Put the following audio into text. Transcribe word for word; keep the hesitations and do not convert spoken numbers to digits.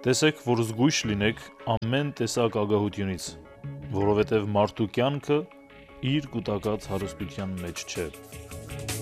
Տեսեք, որ զգույշ լինեք ամեն տեսակ ագահությունից, որովհետև մարդու կյանքը իր կուտակած հարստության մեջ չէ։